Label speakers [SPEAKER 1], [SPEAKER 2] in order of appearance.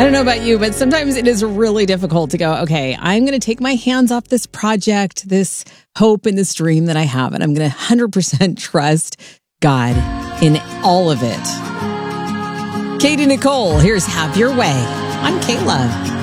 [SPEAKER 1] I don't know about you, but sometimes it is really difficult to go, okay, I'm going to take my hands off this project, this hope and this dream that I have, and I'm going to 100% trust God in all of it. Katie Nicole, here's Have Your Way. I'm Kayla.